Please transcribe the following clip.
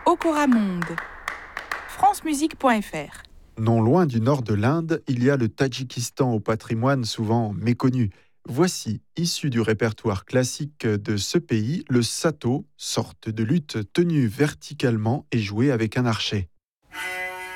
Okora Monde. francemusique.fr. Non loin du nord de l'Inde, il y a le Tadjikistan au patrimoine souvent méconnu. Voici, issu du répertoire classique de ce pays, le sato, sorte de luth tenue verticalement et jouée avec un archet.